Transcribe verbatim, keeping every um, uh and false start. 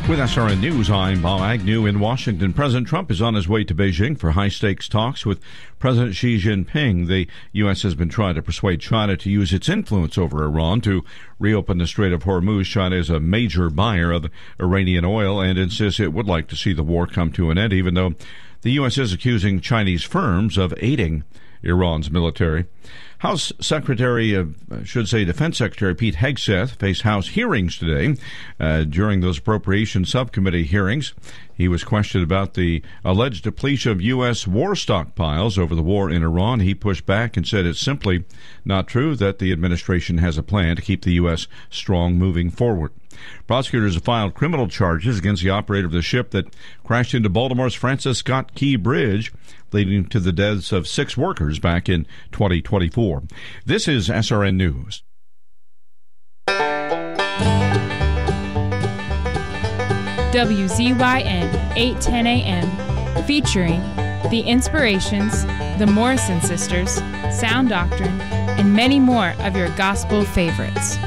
With S R N News, I'm Bob Agnew in Washington. President Trump is on his way to Beijing for high-stakes talks with President Xi Jinping. The U S has been trying to persuade China to use its influence over Iran to reopen the Strait of Hormuz. China is a major buyer of Iranian oil and insists it would like to see the war come to an end, even though the U S is accusing Chinese firms of aiding Iran's military. House Secretary of, I should say, Defense Secretary Pete Hegseth faced House hearings today. Uh, during those Appropriations Subcommittee hearings, he was questioned about the alleged depletion of U S war stockpiles over the war in Iran. He pushed back and said it's simply not true, that the administration has a plan to keep the U S strong moving forward. Prosecutors have filed criminal charges against the operator of the ship that crashed into Baltimore's Francis Scott Key Bridge, leading to the deaths of six workers back in twenty twenty-four. This is S R N News. W Z Y N eight ten A M, featuring The Inspirations, the Morrison Sisters, Sound Doctrine, and many more of your gospel favorites.